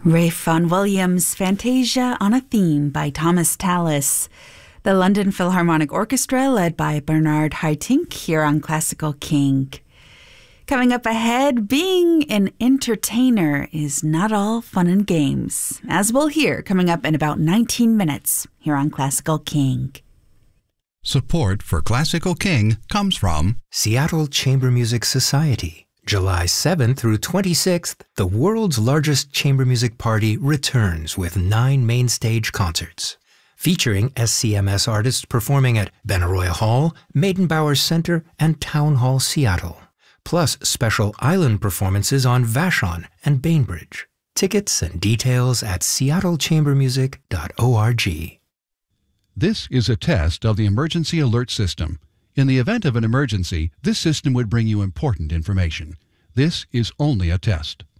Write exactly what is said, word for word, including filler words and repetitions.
Ralph Vaughan Williams' Fantasia on a Theme by Thomas Tallis. The London Philharmonic Orchestra, led by Bernard Haitink, here on Classical King. Coming up ahead, being an entertainer is not all fun and games, as we'll hear coming up in about nineteen minutes here on Classical King. Support for Classical King comes from Seattle Chamber Music Society. July seventh through twenty-sixth, the world's largest chamber music party returns with nine main stage concerts, featuring S C M S artists performing at Benaroya Hall, Maidenbauer Center, and Town Hall Seattle, plus special island performances on Vashon and Bainbridge. Tickets and details at seattle chamber music dot org. This is a test of the Emergency Alert System. In the event of an emergency, this system would bring you important information. This is only a test.